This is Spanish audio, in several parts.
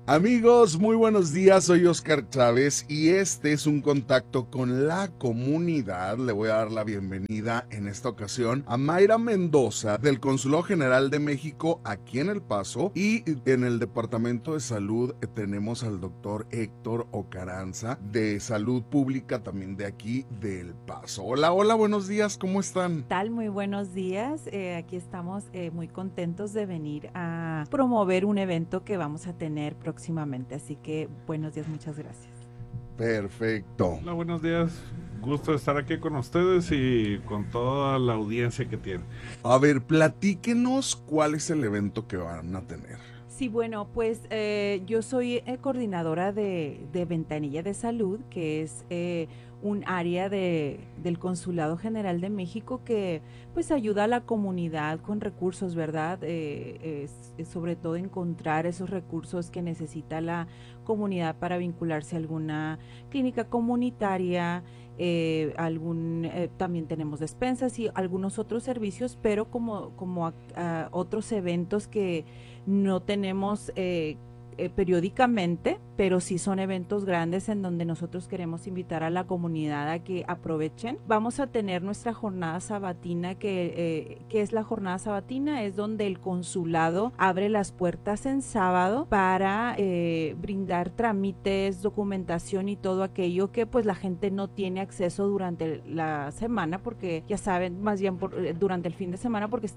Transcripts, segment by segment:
Amigos, muy buenos días, soy Oscar Chávez y este es un contacto con la comunidad. Le voy a dar la bienvenida en esta ocasión a Mayra Mendoza del Consulado General de México aquí en El Paso, y en el Departamento de Salud tenemos al doctor Héctor Ocaranza de Salud Pública también de aquí de El Paso. Hola, hola, buenos días, ¿cómo están? Tal? Muy buenos días. Aquí estamos muy contentos de venir a promover un evento que vamos a tener próximamente. Así que buenos días, muchas gracias. Perfecto. Hola, buenos días. Gusto estar aquí con ustedes y con toda la audiencia que tienen. A ver, platíquenos cuál es el evento que van a tener. Sí, bueno, pues yo soy coordinadora de Ventanilla de Salud, que es un área del Consulado General de México que pues ayuda a la comunidad con recursos, ¿verdad? Es sobre todo encontrar esos recursos que necesita la comunidad para vincularse a alguna clínica comunitaria. También tenemos despensas y algunos otros servicios, pero como otros eventos que no tenemos periódicamente, pero sí son eventos grandes en donde nosotros queremos invitar a la comunidad a que aprovechen. Vamos a tener nuestra jornada sabatina, que es la jornada sabatina, es donde el consulado abre las puertas en sábado para brindar trámites, documentación y todo aquello que pues la gente no tiene acceso durante la semana, porque ya saben, más bien durante el fin de semana, porque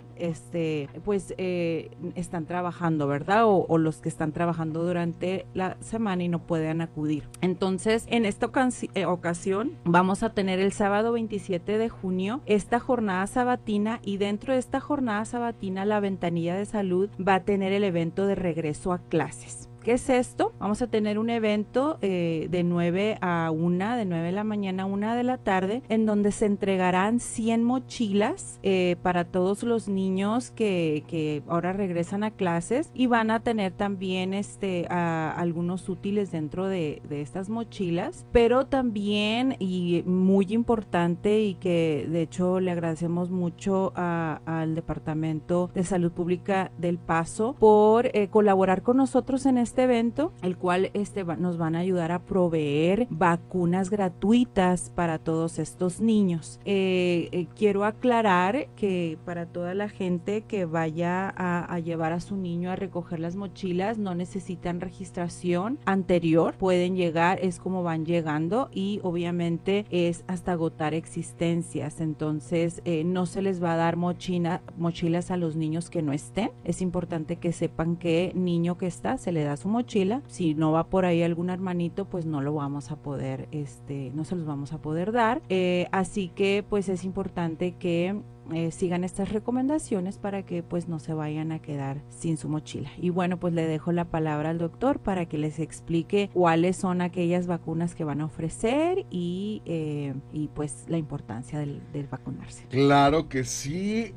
están trabajando, ¿verdad? O los que están trabajando durante la semana y no pueden acudir. Entonces, en esta ocasión vamos a tener el sábado 27 de junio esta jornada sabatina, y dentro de esta jornada sabatina la Ventanilla de Salud va a tener el evento de regreso a clases. ¿Qué es esto? Vamos a tener un evento de 9 a 1, de 9 de la mañana a 1 de la tarde, en donde se entregarán 100 mochilas para todos los niños que ahora regresan a clases, y van a tener también algunos útiles dentro de estas mochilas, pero también, y muy importante, y que de hecho le agradecemos mucho al Departamento de Salud Pública del Paso por colaborar con nosotros en este evento, el cual nos van a ayudar a proveer vacunas gratuitas para todos estos niños. Quiero aclarar que para toda la gente que vaya a llevar a su niño a recoger las mochilas, no necesitan registración anterior, pueden llegar, es como van llegando, y obviamente es hasta agotar existencias. Entonces no se les va a dar mochilas a los niños que no estén. Es importante que sepan que niño que está se le da su mochila. Si no va por ahí algún hermanito, pues no lo vamos a poder, no se los vamos a poder dar. Así que pues es importante que sigan estas recomendaciones para que pues no se vayan a quedar sin su mochila. Y bueno, pues le dejo la palabra al doctor para que les explique cuáles son aquellas vacunas que van a ofrecer y pues la importancia del vacunarse. Claro que sí,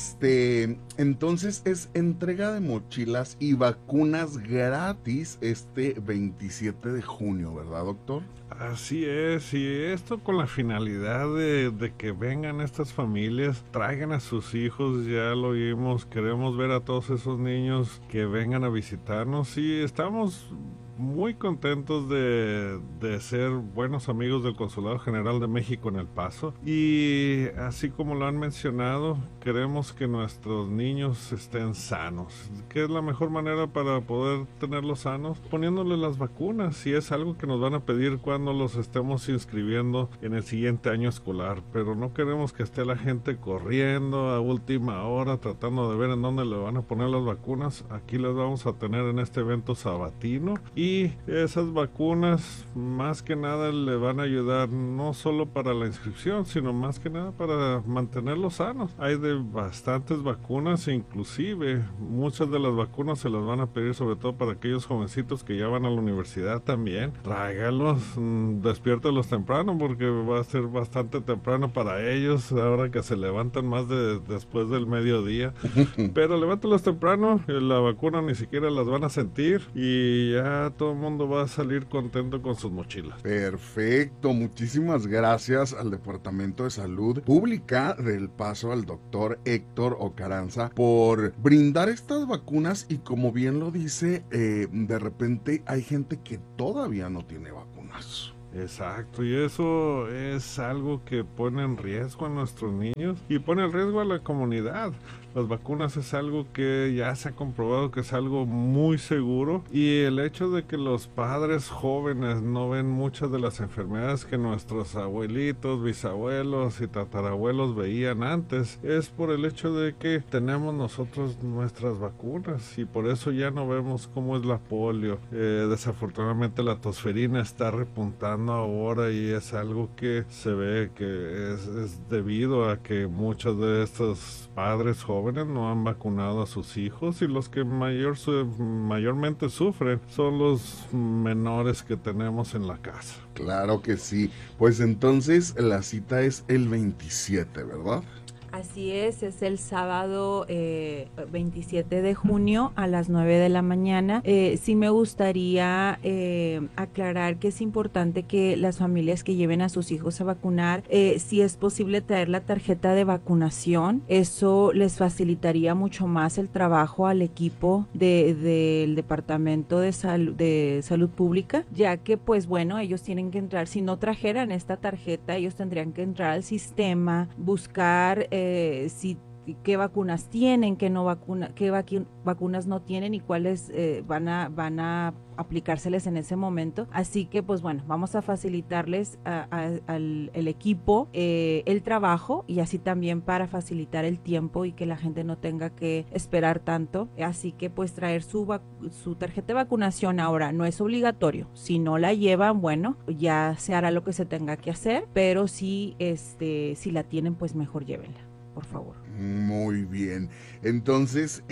entonces es entrega de mochilas y vacunas gratis este 27 de junio, ¿verdad, doctor? Así es, y esto con la finalidad de que vengan estas familias, traigan a sus hijos, ya lo oímos, queremos ver a todos esos niños que vengan a visitarnos, y estamos muy contentos de ser buenos amigos del Consulado General de México en El Paso, y así como lo han mencionado, queremos que nuestros niños estén sanos. ¿Qué es la mejor manera para poder tenerlos sanos? Poniéndoles las vacunas, y es algo que nos van a pedir cuando los estemos inscribiendo en el siguiente año escolar, pero no queremos que esté la gente corriendo a última hora tratando de ver en dónde le van a poner las vacunas. Aquí las vamos a tener en este evento sabatino, y esas vacunas más que nada le van a ayudar no solo para la inscripción, sino más que nada para mantenerlos sanos. Hay de bastantes vacunas, inclusive muchas de las vacunas se las van a pedir sobre todo para aquellos jovencitos que ya van a la universidad también. Tráigalos, despiértelos temprano, porque va a ser bastante temprano para ellos ahora que se levantan más después del mediodía. Pero levántalos temprano, la vacuna ni siquiera las van a sentir, y ya todo el mundo va a salir contento con sus mochilas. Perfecto, muchísimas gracias al Departamento de Salud Pública del Paso, al doctor Héctor Ocaranza, por brindar estas vacunas y como bien lo dice, de repente hay gente que todavía no tiene vacunas. Exacto, y eso es algo que pone en riesgo a nuestros niños y pone en riesgo a la comunidad. Las vacunas es algo que ya se ha comprobado que es algo muy seguro, y el hecho de que los padres jóvenes no ven muchas de las enfermedades que nuestros abuelitos, bisabuelos y tatarabuelos veían antes es por el hecho de que tenemos nosotros nuestras vacunas, y por eso ya no vemos cómo es la polio. Desafortunadamente la tosferina está repuntando ahora y es algo que se ve que es debido a que muchos de estos padres jóvenes no han vacunado a sus hijos, y los que mayormente sufren son los menores que tenemos en la casa. Claro que sí. Pues entonces la cita es el 27, ¿verdad? Así es el sábado 27 de junio a las 9 de la mañana. Sí me gustaría aclarar que es importante que las familias que lleven a sus hijos a vacunar, si es posible traer la tarjeta de vacunación, eso les facilitaría mucho más el trabajo al equipo del Departamento de Salud Pública, ya que pues bueno, ellos tienen que entrar, si no trajeran esta tarjeta, ellos tendrían que entrar al sistema, buscar si qué vacunas tienen, qué vacunas no tienen y cuáles van a aplicárseles en ese momento. Así que pues bueno, vamos a facilitarles al equipo el trabajo, y así también para facilitar el tiempo y que la gente no tenga que esperar tanto. Así que pues traer su tarjeta de vacunación. Ahora no es obligatorio, si no la llevan, bueno, ya se hará lo que se tenga que hacer, pero si la tienen, pues mejor llévenla, por favor. Muy bien. Entonces,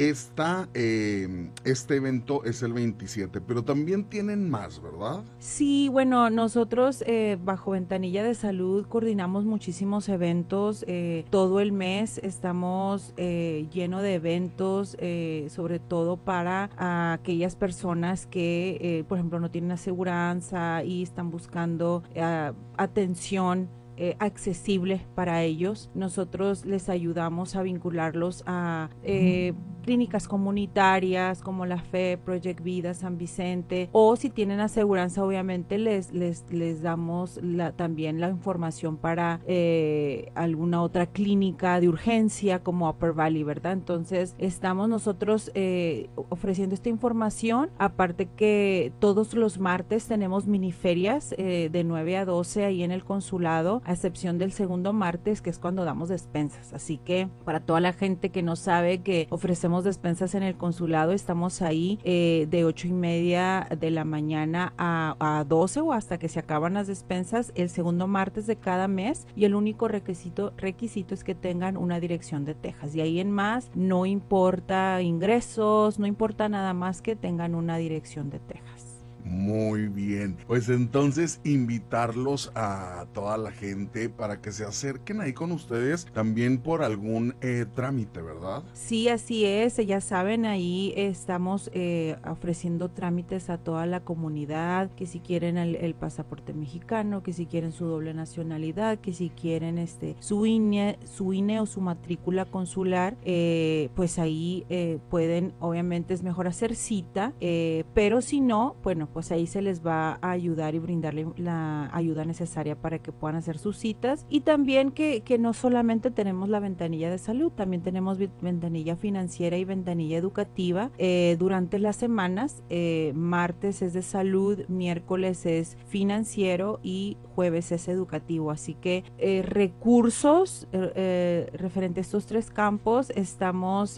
este evento es el 27, pero también tienen más, ¿verdad? Sí, bueno, nosotros bajo Ventanilla de Salud coordinamos muchísimos eventos. Todo el mes estamos lleno de eventos, sobre todo para aquellas personas que, por ejemplo, no tienen aseguranza y están buscando atención accesible para ellos. Nosotros les ayudamos a vincularlos a clínicas comunitarias como la FE, Project Vida, San Vicente, o si tienen aseguranza, obviamente les damos también la información para alguna otra clínica de urgencia como Upper Valley, ¿verdad? Entonces estamos nosotros ofreciendo esta información, aparte que todos los martes tenemos miniferias de 9 a 12 ahí en el consulado, a excepción del segundo martes, que es cuando damos despensas. Así que para toda la gente que no sabe que ofrecemos despensas en el consulado, estamos ahí de 8:30 de la mañana a 12 o hasta que se acaban las despensas el segundo martes de cada mes, y el único requisito es que tengan una dirección de Texas. Y ahí en más, no importa ingresos, no importa nada más que tengan una dirección de Texas. Muy bien, pues entonces invitarlos a toda la gente para que se acerquen ahí con ustedes también por algún trámite, ¿verdad? Sí, así es, ya saben, ahí estamos ofreciendo trámites a toda la comunidad, que si quieren el pasaporte mexicano, que si quieren su doble nacionalidad, que si quieren su INE o su matrícula consular, pues ahí pueden, obviamente es mejor hacer cita, pero si no, bueno, pues ahí se les va a ayudar y brindarle la ayuda necesaria para que puedan hacer sus citas. Y también que no solamente tenemos la ventanilla de salud, también tenemos ventanilla financiera y ventanilla educativa durante las semanas. Martes es de salud, miércoles es financiero y jueves es educativo. Así que recursos referente a estos tres campos, estamos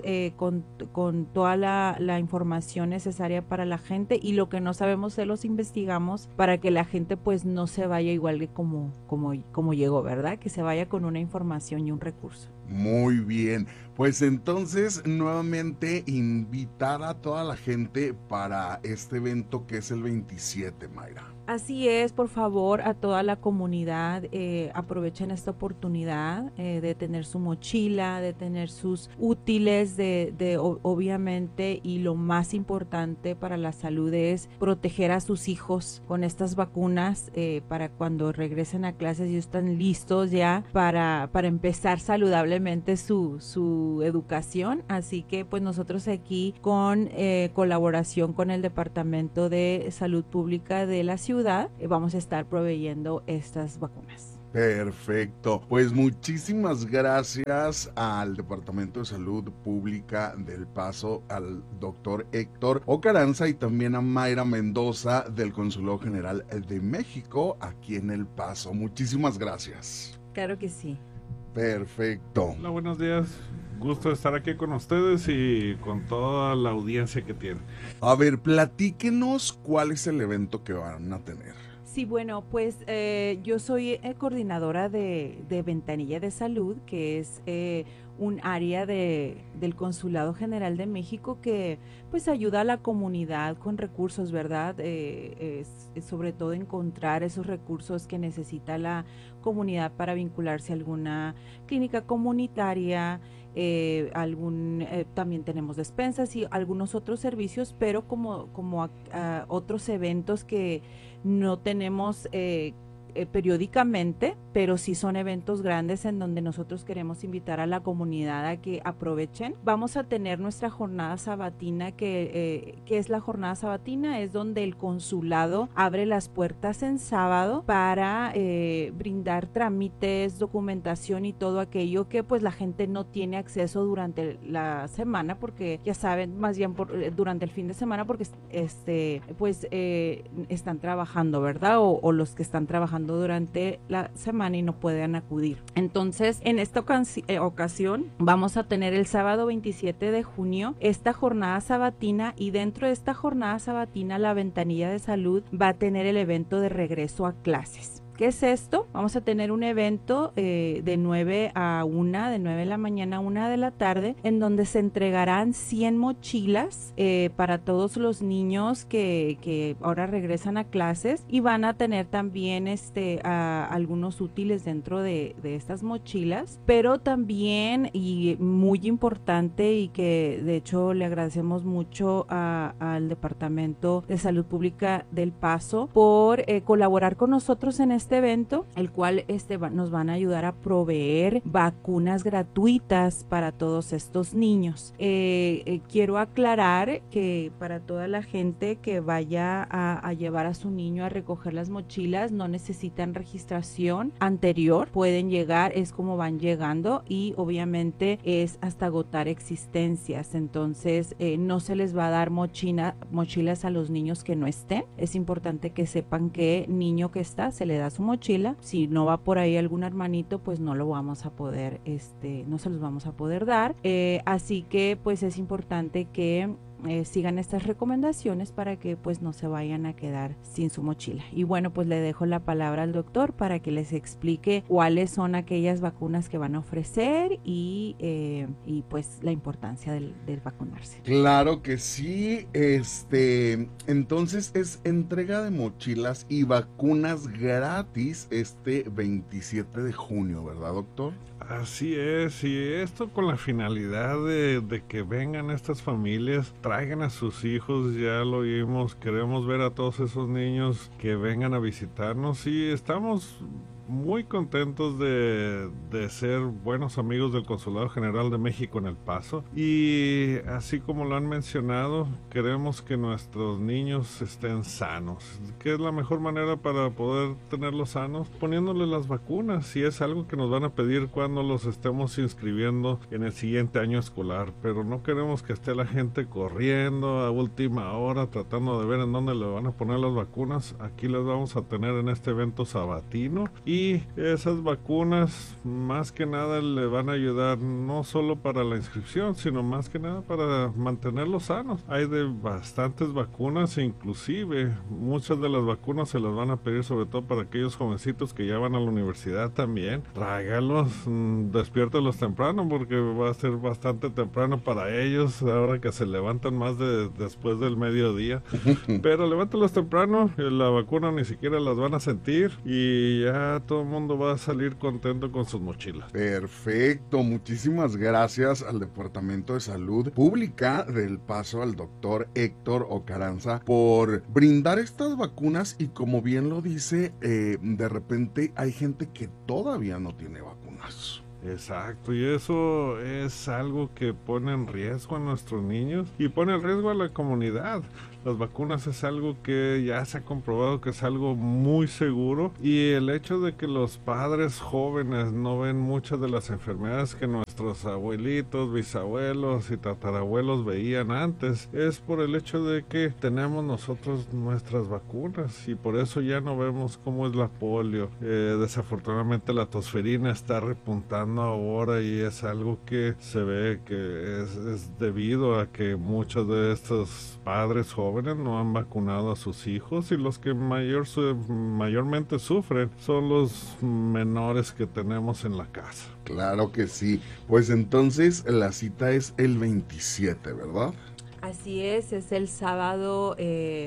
con toda la información necesaria para la gente, y lo que no sabemos se los investigamos para que la gente pues no se vaya igual que como llegó, ¿verdad? Que se vaya con una información y un recurso. Muy bien, pues entonces nuevamente invitar a toda la gente para este evento que es el 27, Mayra. Así es, por favor, a toda la comunidad, aprovechen esta oportunidad de tener su mochila, de tener sus útiles, obviamente, y lo más importante para la salud es proteger a sus hijos con estas vacunas para cuando regresen a clases y están listos ya para empezar saludablemente su educación. Así que pues nosotros aquí con colaboración con el Departamento de Salud Pública de la ciudad, vamos a estar proveyendo estas vacunas. Perfecto, pues muchísimas gracias al Departamento de Salud Pública del Paso, al doctor Héctor Ocaranza y también a Mayra Mendoza del Consulado General de México aquí en El Paso. Muchísimas gracias. Claro que sí. Perfecto. Hola, buenos días. Gusto de estar aquí con ustedes y con toda la audiencia que tienen. A ver, platíquenos cuál es el evento que van a tener. Sí, bueno, pues yo soy coordinadora de Ventanilla de Salud, que es un área del Consulado General de México que pues ayuda a la comunidad con recursos, ¿verdad? Es sobre todo encontrar esos recursos que necesita la comunidad para vincularse a alguna clínica comunitaria. También tenemos despensas y algunos otros servicios, pero como otros eventos que no tenemos periódicamente, pero sí son eventos grandes en donde nosotros queremos invitar a la comunidad a que aprovechen. Vamos a tener nuestra jornada sabatina, que es la jornada sabatina, es donde el consulado abre las puertas en sábado para brindar trámites, documentación y todo aquello que pues la gente no tiene acceso durante la semana, porque ya saben, más bien durante el fin de semana, porque están trabajando, ¿verdad? O los que están trabajando durante la semana y no pueden acudir. Entonces, en esta ocasión vamos a tener el sábado 27 de junio esta jornada sabatina, y dentro de esta jornada sabatina la Ventanilla de Salud va a tener el evento de regreso a clases. ¿Qué es esto? Vamos a tener un evento de 9 a 1, de 9 de la mañana a 1 de la tarde, en donde se entregarán 100 mochilas para todos los niños que ahora regresan a clases, y van a tener también algunos útiles dentro de estas mochilas, pero también, y muy importante, y que de hecho le agradecemos mucho al Departamento de Salud Pública del Paso por colaborar con nosotros en este evento, el cual nos van a ayudar a proveer vacunas gratuitas para todos estos niños. Quiero aclarar que para toda la gente que vaya a llevar a su niño a recoger las mochilas, no necesitan registración anterior, pueden llegar, es como van llegando, y obviamente es hasta agotar existencias. Entonces no se les va a dar mochilas a los niños que no estén. Es importante que sepan que niño que está se le da su mochila. Si no va por ahí algún hermanito, pues no lo vamos a poder, no se los vamos a poder dar. Así que pues es importante que sigan estas recomendaciones para que pues no se vayan a quedar sin su mochila. Y bueno, pues le dejo la palabra al doctor para que les explique cuáles son aquellas vacunas que van a ofrecer y pues la importancia del vacunarse. Claro que sí, entonces es entrega de mochilas y vacunas gratis este 27 de junio, ¿verdad, doctor? Así es, y esto con la finalidad de que vengan estas familias, traigan a sus hijos, ya lo oímos, queremos ver a todos esos niños que vengan a visitarnos, y estamos muy contentos de ser buenos amigos del Consulado General de México en El Paso, y así como lo han mencionado, queremos que nuestros niños estén sanos. ¿Qué es la mejor manera para poder tenerlos sanos? Poniéndoles las vacunas, y es algo que nos van a pedir cuando los estemos inscribiendo en el siguiente año escolar, pero no queremos que esté la gente corriendo a última hora tratando de ver en dónde le van a poner las vacunas. Aquí las vamos a tener en este evento sabatino, y y esas vacunas más que nada le van a ayudar no solo para la inscripción, sino más que nada para mantenerlos sanos. Hay de bastantes vacunas, inclusive muchas de las vacunas se las van a pedir sobre todo para aquellos jovencitos que ya van a la universidad también. Tráigalos, despiértelos temprano porque va a ser bastante temprano para ellos ahora que se levantan más después del mediodía. Pero levántalos temprano, la vacuna ni siquiera las van a sentir y ya todo el mundo va a salir contento con sus mochilas. Perfecto, muchísimas gracias al Departamento de Salud Pública del Paso, al doctor Héctor Ocaranza, por brindar estas vacunas y como bien lo dice, de repente hay gente que todavía no tiene vacunas. Exacto, y eso es algo que pone en riesgo a nuestros niños y pone en riesgo a la comunidad. Las vacunas es algo que ya se ha comprobado que es algo muy seguro y el hecho de que los padres jóvenes no ven muchas de las enfermedades que nuestros abuelitos, bisabuelos y tatarabuelos veían antes es por el hecho de que tenemos nosotros nuestras vacunas y por eso ya no vemos cómo es la polio. Desafortunadamente la tosferina está repuntando ahora y es algo que se ve que es debido a que muchos de estos padres jóvenes no han vacunado a sus hijos y los que mayormente sufren son los menores que tenemos en la casa. Claro que sí. Pues entonces la cita es el 27, ¿verdad? Así es el sábado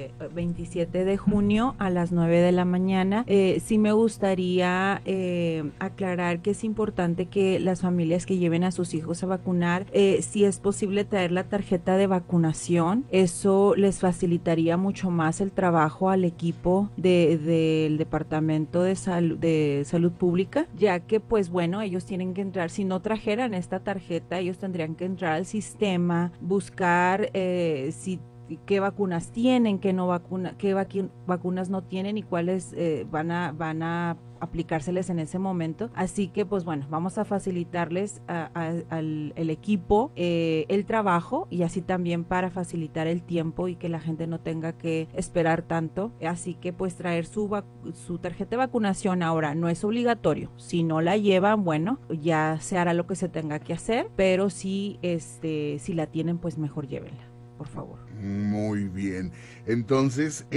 27 de junio a las 9 de la mañana. Sí me gustaría aclarar que es importante que las familias que lleven a sus hijos a vacunar, si es posible traer la tarjeta de vacunación, eso les facilitaría mucho más el trabajo al equipo del Departamento de Salud Pública, ya que pues bueno, ellos tienen que entrar, si no trajeran esta tarjeta, ellos tendrían que entrar al sistema, buscar qué vacunas tienen, qué vacunas no tienen y cuáles van a aplicárseles en ese momento. Así que pues bueno, vamos a facilitarles al equipo el trabajo y así también para facilitar el tiempo y que la gente no tenga que esperar tanto. Así que pues traer su tarjeta de vacunación ahora no es obligatorio. Si no la llevan, bueno, ya se hará lo que se tenga que hacer, pero si la tienen, pues mejor llévenla, por favor. Muy bien. Entonces,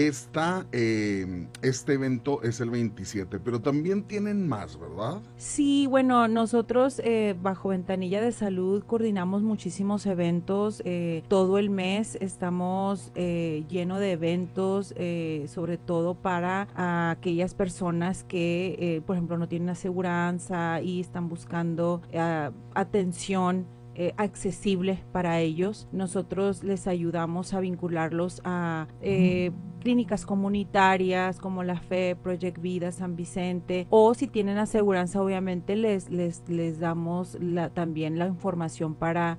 este evento es el 27, pero también tienen más, ¿verdad? Sí, bueno, nosotros bajo Ventanilla de Salud coordinamos muchísimos eventos. Todo el mes estamos lleno de eventos, sobre todo para aquellas personas que, por ejemplo, no tienen aseguranza y están buscando atención accesible para ellos. Nosotros les ayudamos a vincularlos a clínicas comunitarias como la FE, Project Vida, San Vicente, o si tienen aseguranza, obviamente les damos también la información para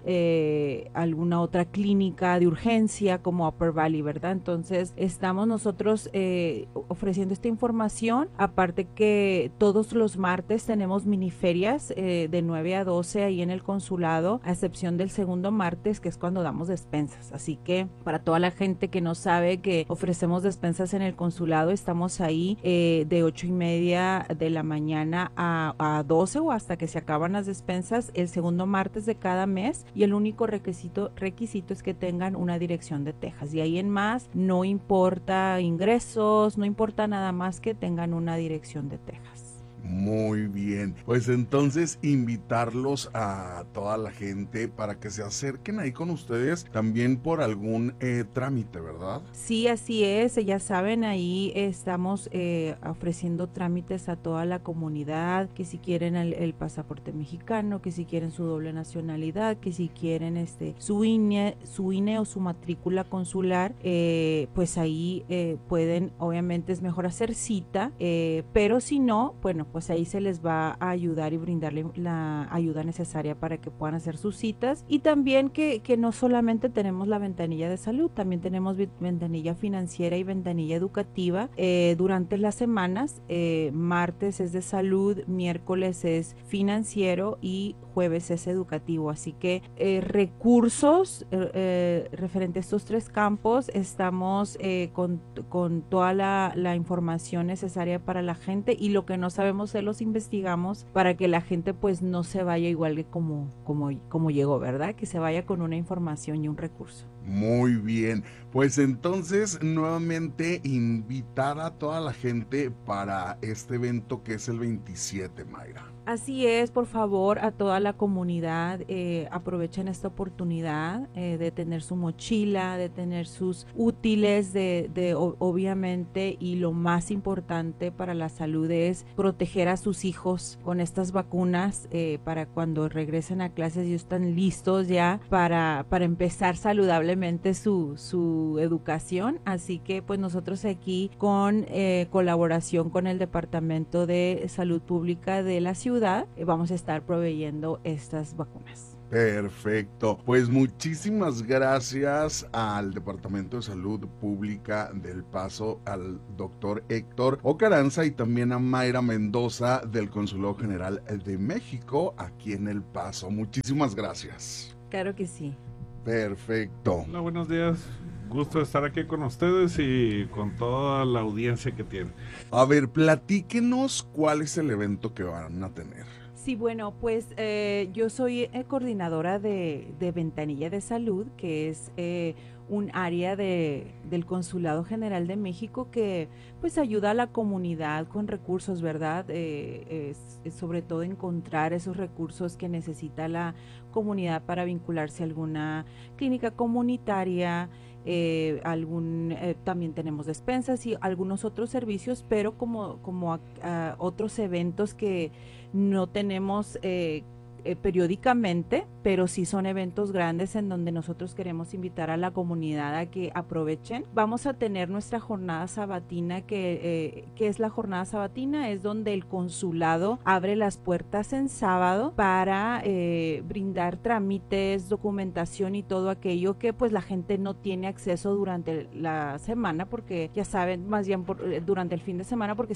alguna otra clínica de urgencia como Upper Valley, ¿verdad? Entonces estamos nosotros ofreciendo esta información, aparte que todos los martes tenemos miniferias de 9 a 12 ahí en el consulado, a excepción del segundo martes, que es cuando damos despensas. Así que para toda la gente que no sabe que ofrecemos despensas en el consulado, estamos ahí de 8:30 de la mañana a 12 o hasta que se acaban las despensas el segundo martes de cada mes, y el único requisito es que tengan una dirección de Texas. Y ahí en más no importa ingresos, no importa nada más que tengan una dirección de Texas. Muy bien, pues entonces invitarlos a toda la gente para que se acerquen ahí con ustedes también por algún trámite, ¿verdad? Sí, así es, ya saben, ahí estamos ofreciendo trámites a toda la comunidad, que si quieren el pasaporte mexicano, que si quieren su doble nacionalidad, que si quieren su INE o su matrícula consular, pues ahí pueden, obviamente es mejor hacer cita, pero si no, bueno, pues ahí se les va a ayudar y brindarle la ayuda necesaria para que puedan hacer sus citas. Y también que no solamente tenemos la ventanilla de salud, también tenemos ventanilla financiera y ventanilla educativa durante las semanas. Martes es de salud, miércoles es financiero y jueves es educativo. Así que recursos referente a estos tres campos, estamos con toda la información necesaria para la gente, y lo que no sabemos se los investigamos para que la gente pues no se vaya igual que como llegó, ¿verdad? Que se vaya con una información y un recurso. Muy bien, pues entonces nuevamente invitar a toda la gente para este evento que es el 27, Mayra. Así es, por favor, a toda la comunidad, aprovechen esta oportunidad de tener su mochila, de tener sus útiles, obviamente, y lo más importante para la salud es proteger a sus hijos con estas vacunas para cuando regresen a clases y están listos ya para empezar saludablemente su educación. Así que pues nosotros aquí con colaboración con el Departamento de Salud Pública de la ciudad, vamos a estar proveyendo estas vacunas. Perfecto, pues muchísimas gracias al Departamento de Salud Pública del Paso, al doctor Héctor Ocaranza y también a Mayra Mendoza del Consulado General de México aquí en El Paso. Muchísimas gracias. Claro que sí. Perfecto. Hola, buenos días. Gusto de estar aquí con ustedes y con toda la audiencia que tienen. A ver, platíquenos cuál es el evento que van a tener. Sí, bueno, pues yo soy coordinadora de Ventanilla de Salud, que es un área del Consulado General de México que pues ayuda a la comunidad con recursos, ¿verdad? Es sobre todo encontrar esos recursos que necesita la comunidad para vincularse a alguna clínica comunitaria. También tenemos despensas y algunos otros servicios, pero como otros eventos que no tenemos periódicamente, pero sí son eventos grandes en donde nosotros queremos invitar a la comunidad a que aprovechen. Vamos a tener nuestra jornada sabatina, que es la jornada sabatina, es donde el consulado abre las puertas en sábado para brindar trámites, documentación y todo aquello que pues la gente no tiene acceso durante la semana, porque ya saben, más bien durante el fin de semana, porque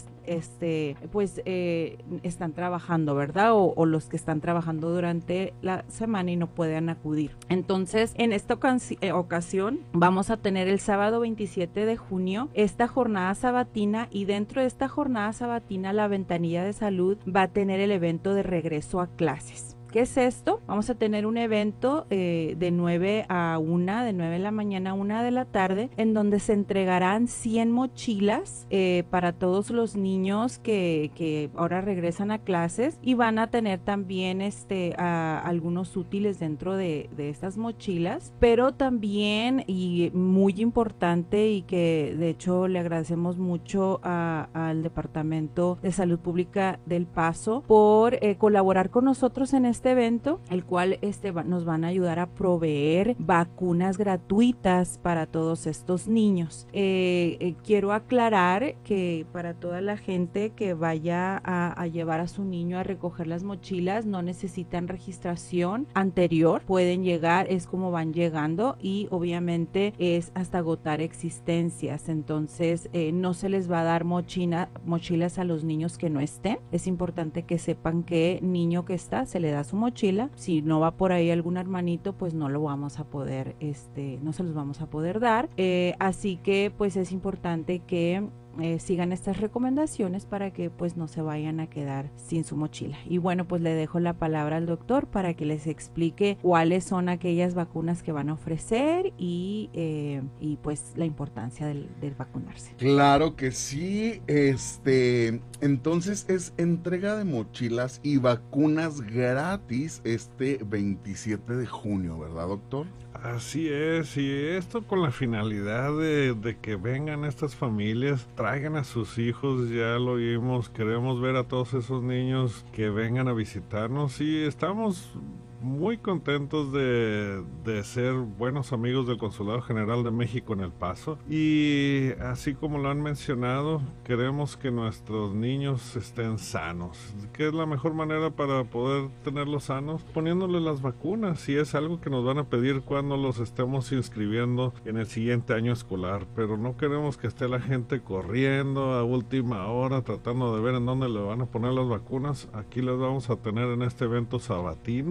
están trabajando, ¿verdad? O los que están trabajando durante la semana y no pueden acudir. Entonces, en esta ocasión vamos a tener el sábado 27 de junio esta jornada sabatina, y dentro de esta jornada sabatina la Ventanilla de Salud va a tener el evento de regreso a clases. ¿Qué es esto? Vamos a tener un evento de 9 a 1, de 9 de la mañana a 1 de la tarde, en donde se entregarán 100 mochilas para todos los niños que ahora regresan a clases, y van a tener también algunos útiles dentro de estas mochilas, pero también, y muy importante, y que de hecho le agradecemos mucho al Departamento de Salud Pública del Paso por colaborar con nosotros en este evento, el cual nos van a ayudar a proveer vacunas gratuitas para todos estos niños. Quiero aclarar que para toda la gente que vaya a llevar a su niño a recoger las mochilas, no necesitan registración anterior, pueden llegar, es como van llegando, y obviamente es hasta agotar existencias. Entonces no se les va a dar mochilas a los niños que no estén. Es importante que sepan que niño que está se le da su mochila. Si no va por ahí algún hermanito, pues no lo vamos a poder, no se los vamos a poder dar. Así que pues es importante que sigan estas recomendaciones para que pues no se vayan a quedar sin su mochila. Y bueno, pues le dejo la palabra al doctor para que les explique cuáles son aquellas vacunas que van a ofrecer y pues la importancia del vacunarse. Claro que sí, entonces es entrega de mochilas y vacunas gratis este 27 de junio, ¿verdad, doctor? Así es, y esto con la finalidad de que vengan estas familias, traigan a sus hijos, ya lo oímos, queremos ver a todos esos niños que vengan a visitarnos, y estamos muy contentos de ser buenos amigos del Consulado General de México en El Paso, y así como lo han mencionado, queremos que nuestros niños estén sanos. ¿Qué es la mejor manera para poder tenerlos sanos? Poniéndoles las vacunas, y es algo que nos van a pedir cuando los estemos inscribiendo en el siguiente año escolar, pero no queremos que esté la gente corriendo a última hora tratando de ver en dónde le van a poner las vacunas. Aquí las vamos a tener en este evento sabatino, y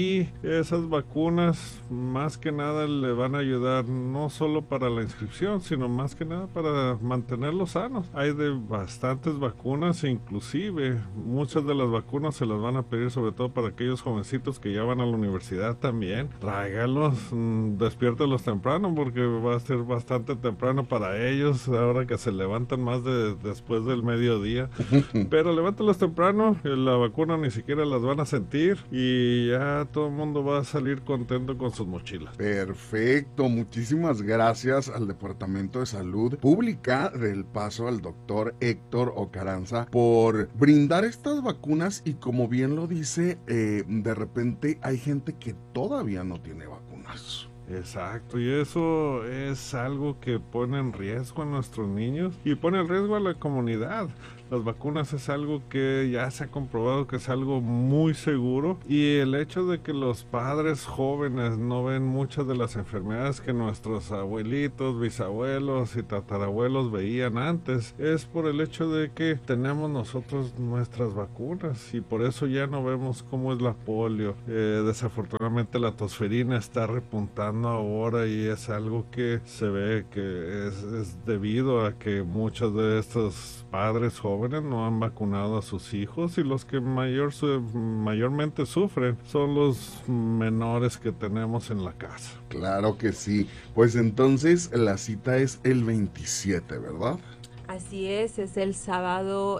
y esas vacunas más que nada le van a ayudar no solo para la inscripción, sino más que nada para mantenerlos sanos. Hay de bastantes vacunas, inclusive muchas de las vacunas se las van a pedir sobre todo para aquellos jovencitos que ya van a la universidad también. Tráigalos, despiértelos temprano porque va a ser bastante temprano para ellos ahora que se levantan más después del mediodía. Pero levántalos temprano, la vacuna ni siquiera las van a sentir y ya todo el mundo va a salir contento con sus mochilas. Perfecto, muchísimas gracias al Departamento de Salud Pública del Paso, al doctor Héctor Ocaranza, por brindar estas vacunas y como bien lo dice, de repente hay gente que todavía no tiene vacunas. Exacto, y eso es algo que pone en riesgo a nuestros niños y pone en riesgo a la comunidad. Las vacunas es algo que ya se ha comprobado que es algo muy seguro y el hecho de que los padres jóvenes no ven muchas de las enfermedades que nuestros abuelitos, bisabuelos y tatarabuelos veían antes es por el hecho de que tenemos nosotros nuestras vacunas y por eso ya no vemos cómo es la polio. Desafortunadamente la tosferina está repuntando ahora y es algo que se ve que es debido a que muchos de estos padres jóvenes no han vacunado a sus hijos y los que mayormente sufren son los menores que tenemos en la casa. Claro que sí. Pues entonces la cita es el 27, ¿verdad? Así es el sábado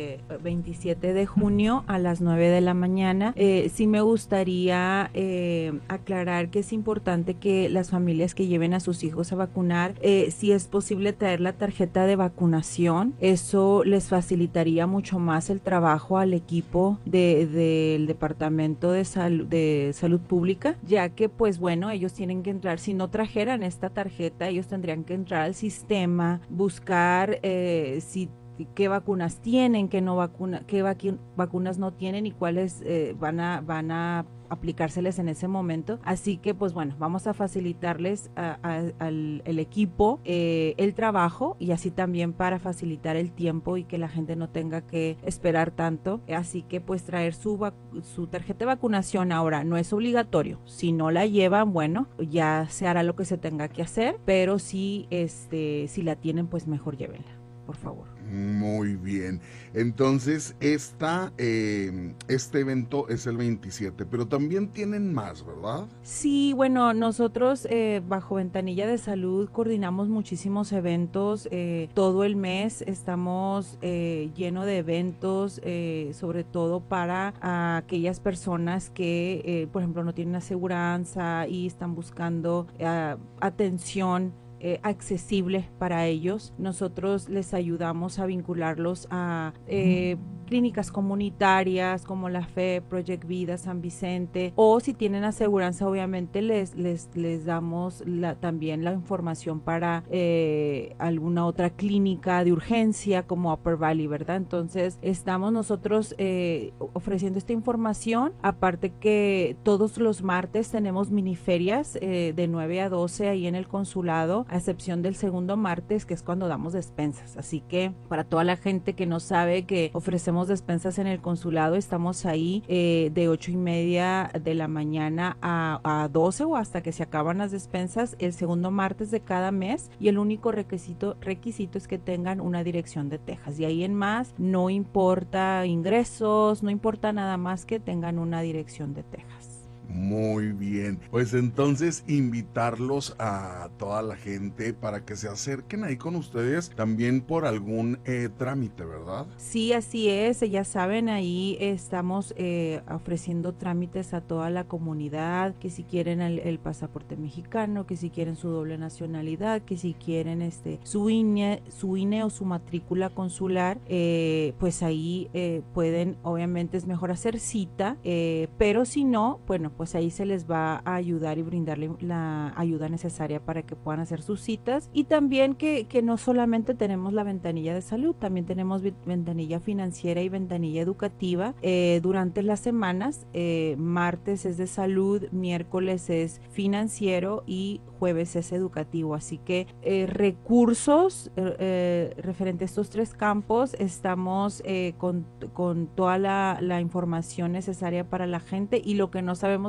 27 de junio a las 9 de la mañana. Sí me gustaría aclarar que es importante que las familias que lleven a sus hijos a vacunar, si es posible traer la tarjeta de vacunación, eso les facilitaría mucho más el trabajo al equipo del Departamento de Salud Pública, ya que pues bueno, ellos tienen que entrar, si no trajeran esta tarjeta, ellos tendrían que entrar al sistema, buscar qué vacunas tienen, qué vacunas no tienen y cuáles van a aplicárseles en ese momento. Así que pues bueno, vamos a facilitarles al equipo el trabajo y así también para facilitar el tiempo y que la gente no tenga que esperar tanto. Así que pues traer su tarjeta de vacunación. Ahora no es obligatorio, si no la llevan, bueno, ya se hará lo que se tenga que hacer, pero si la tienen, pues mejor llévenla, por favor. Muy bien. Entonces, este evento es el 27, pero también tienen más, ¿verdad? Sí, bueno, nosotros bajo Ventanilla de Salud coordinamos muchísimos eventos. Todo el mes estamos lleno de eventos, sobre todo para aquellas personas que, por ejemplo, no tienen aseguranza y están buscando atención accesible para ellos. Nosotros les ayudamos a vincularlos a clínicas comunitarias como la FE, Project Vida, San Vicente, o si tienen aseguranza, obviamente les damos también la información para alguna otra clínica de urgencia como Upper Valley, ¿verdad? Entonces estamos nosotros ofreciendo esta información, aparte que todos los martes tenemos miniferias de 9 a 12 ahí en el consulado, a excepción del segundo martes, que es cuando damos despensas. Así que para toda la gente que no sabe que ofrecemos despensas en el consulado, estamos ahí de 8:30 de la mañana a 12 o hasta que se acaban las despensas el segundo martes de cada mes, y el único requisito es que tengan una dirección de Texas. De ahí en más, no importa ingresos, no importa nada más que tengan una dirección de Texas. Muy bien, pues entonces invitarlos a toda la gente para que se acerquen ahí con ustedes también por algún trámite, ¿verdad? Sí, así es, ya saben, ahí estamos ofreciendo trámites a toda la comunidad, que si quieren el pasaporte mexicano, que si quieren su doble nacionalidad, que si quieren su INE o su matrícula consular, pues ahí pueden, obviamente es mejor hacer cita, pero si no, bueno, pues ahí se les va a ayudar y brindarle la ayuda necesaria para que puedan hacer sus citas. Y también que no solamente tenemos la ventanilla de salud, también tenemos ventanilla financiera y ventanilla educativa durante las semanas. Martes es de salud, miércoles es financiero y jueves es educativo. Así que recursos referente a estos tres campos, estamos con toda la información necesaria para la gente, y lo que no sabemos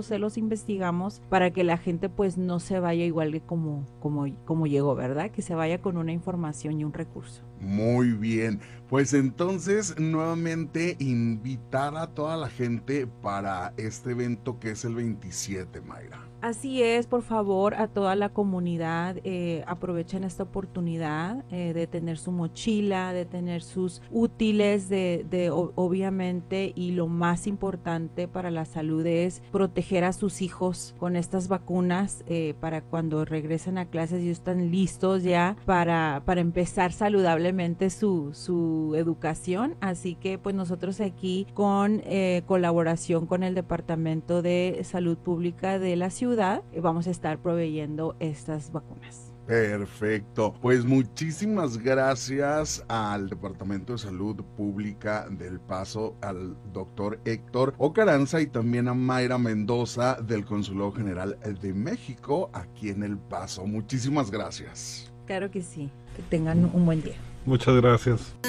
se los investigamos para que la gente pues no se vaya igual que como llegó, ¿verdad? Que se vaya con una información y un recurso. Muy bien, pues entonces nuevamente invitar a toda la gente para este evento que es el 27, Mayra. Así es, por favor, a toda la comunidad, aprovechen esta oportunidad de tener su mochila, de tener sus útiles, obviamente, y lo más importante para la salud es proteger a sus hijos con estas vacunas para cuando regresen a clases y están listos ya para empezar saludablemente su educación. Así que pues nosotros aquí con colaboración con el Departamento de Salud Pública de la ciudad, vamos a estar proveyendo estas vacunas. Perfecto, pues muchísimas gracias al Departamento de Salud Pública del Paso, al doctor Héctor Ocaranza y también a Mayra Mendoza del Consulado General de México aquí en El Paso. Muchísimas gracias. Claro que sí, que tengan un buen día. Muchas gracias.